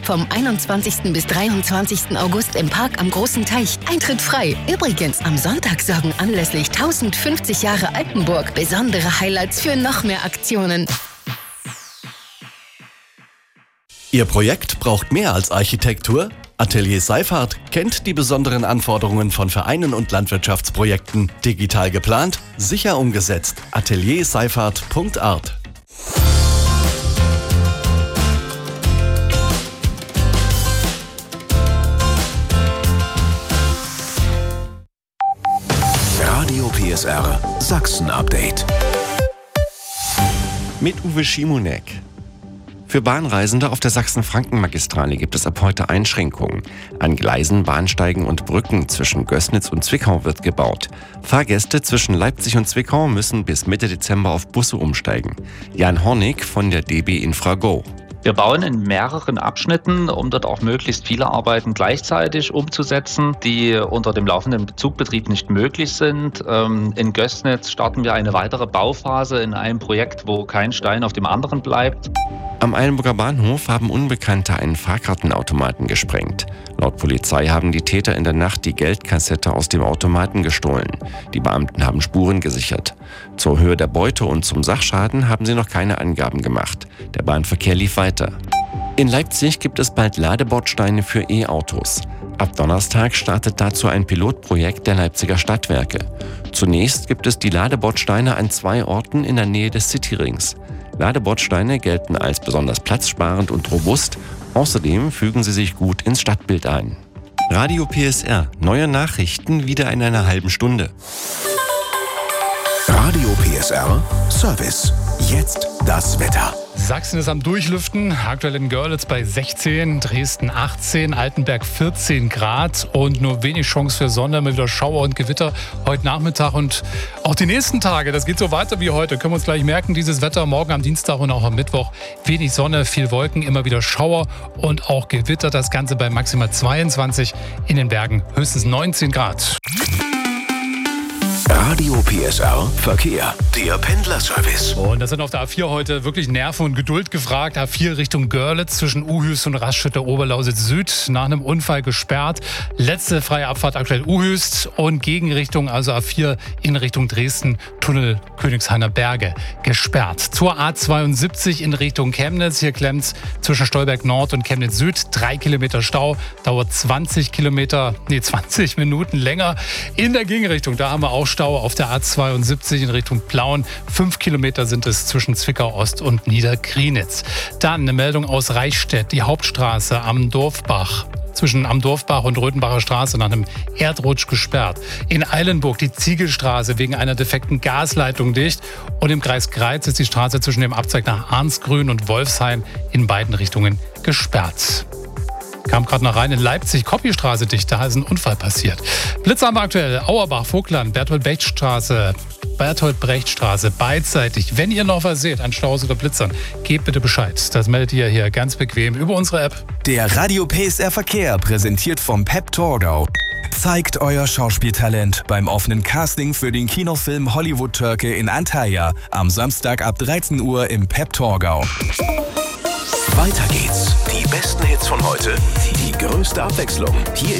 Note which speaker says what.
Speaker 1: vom 21. bis 23. August im Park am Großen Teich. Eintritt frei. Übrigens, am Sonntag sorgen anlässlich 1050 Jahre Altenburg besondere Highlights für noch mehr Aktionen.
Speaker 2: Ihr Projekt braucht mehr als Architektur? Atelier Seifert kennt die besonderen Anforderungen von Vereinen und Landwirtschaftsprojekten. Digital geplant, sicher umgesetzt. atelierseifert.art.
Speaker 3: Radio PSR Sachsen-Update.
Speaker 4: Mit Uwe Schimonek. Für Bahnreisende auf der Sachsen-Franken-Magistrale gibt es ab heute Einschränkungen. An Gleisen, Bahnsteigen und Brücken zwischen Gößnitz und Zwickau wird gebaut. Fahrgäste zwischen Leipzig und Zwickau müssen bis Mitte Dezember auf Busse umsteigen. Jan Hornig von der DB Infrago.
Speaker 5: Wir bauen in mehreren Abschnitten, um dort auch möglichst viele Arbeiten gleichzeitig umzusetzen, die unter dem laufenden Zugbetrieb nicht möglich sind. In Gößnitz starten wir eine weitere Bauphase in einem Projekt, wo kein Stein auf dem anderen bleibt.
Speaker 4: Am Eilenburger Bahnhof haben Unbekannte einen Fahrkartenautomaten gesprengt. Laut Polizei haben die Täter in der Nacht die Geldkassette aus dem Automaten gestohlen. Die Beamten haben Spuren gesichert. Zur Höhe der Beute und zum Sachschaden haben sie noch keine Angaben gemacht. Der Bahnverkehr lief weiter. In Leipzig gibt es bald Ladebordsteine für E-Autos. Ab Donnerstag startet dazu ein Pilotprojekt der Leipziger Stadtwerke. Zunächst gibt es die Ladebordsteine an 2 Orten in der Nähe des Cityrings. Ladebordsteine gelten als besonders platzsparend und robust. Außerdem fügen sie sich gut ins Stadtbild ein. Radio PSR. Neue Nachrichten wieder in einer halben Stunde.
Speaker 3: Radio PSR Service. Jetzt das Wetter.
Speaker 6: Sachsen ist am Durchlüften, aktuell in Görlitz bei 16, Dresden 18, Altenberg 14 Grad und nur wenig Chance für Sonne, immer wieder Schauer und Gewitter heute Nachmittag und auch die nächsten Tage. Das geht so weiter wie heute, können wir uns gleich merken, dieses Wetter morgen am Dienstag und auch am Mittwoch. Wenig Sonne, viel Wolken, immer wieder Schauer und auch Gewitter, das Ganze bei maximal 22, in den Bergen höchstens 19 Grad.
Speaker 3: Radio PSR Verkehr, der Pendlerservice.
Speaker 6: Und das sind auf der A4 heute wirklich Nerven und Geduld gefragt. A4 Richtung Görlitz zwischen Uhüst und Raststätte Oberlausitz Süd nach einem Unfall gesperrt. Letzte freie Abfahrt aktuell Uhüst und Gegenrichtung, also A4 in Richtung Dresden, Tunnel Königshainer Berge gesperrt. Zur A72 in Richtung Chemnitz, hier klemmt's zwischen Stolberg Nord und Chemnitz Süd. 3 Kilometer Stau, dauert 20 Minuten länger. In der Gegenrichtung, da haben wir auch Stau auf der A72 in Richtung Plauen. 5 Kilometer sind es zwischen Zwickau Ost und Niedergrienitz. Dann eine Meldung aus Reichstätt, die Hauptstraße am Dorfbach. Zwischen am Dorfbach und Röthenbacher Straße nach einem Erdrutsch gesperrt. In Eilenburg die Ziegelstraße wegen einer defekten Gasleitung dicht. Und im Kreis Greiz ist die Straße zwischen dem Abzweig nach Arnsgrün und Wolfsheim in beiden Richtungen gesperrt. Kam gerade noch rein in Leipzig, Koppistraße dicht, da ist ein Unfall passiert. Blitzer haben wir aktuell, Auerbach, Vogtland, Bertolt-Brecht-Straße, beidseitig. Wenn ihr noch was seht an Staus oder Blitzern, gebt bitte Bescheid. Das meldet ihr hier ganz bequem über unsere App.
Speaker 7: Der Radio PSR Verkehr, präsentiert vom Pep Torgau. Zeigt euer Schauspieltalent beim offenen Casting für den Kinofilm Hollywood Türke in Antalya am Samstag ab 13 Uhr im Pep Torgau.
Speaker 3: Weiter geht's. Die besten Hits von heute, die größte Abwechslung. Hier